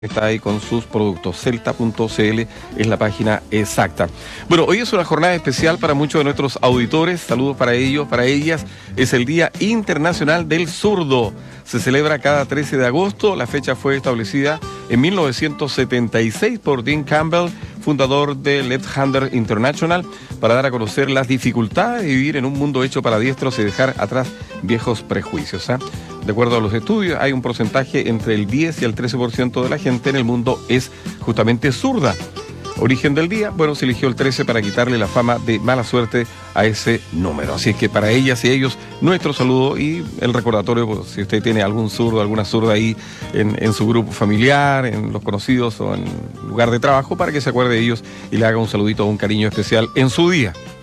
Está ahí con sus productos. Celta.cl es la página exacta. Bueno, hoy es una jornada especial para muchos de nuestros auditores. Saludos para ellos, para ellas. Es el Día Internacional del Zurdo. Se celebra cada 13 de agosto. La fecha fue establecida en 1976 por Dean Campbell, fundador de Left Hander International, para dar a conocer las dificultades de vivir en un mundo hecho para diestros y dejar atrás viejos prejuicios. De acuerdo a los estudios, hay un porcentaje entre el 10 y el 13% de la gente en el mundo es justamente zurda. Origen del día, bueno, se eligió el 13 para quitarle la fama de mala suerte a ese número. Así es que para ellas y ellos, nuestro saludo y el recordatorio, pues, si usted tiene algún zurdo, alguna zurda ahí en su grupo familiar, en los conocidos o en lugar de trabajo, para que se acuerde de ellos y le haga un saludito o un cariño especial en su día.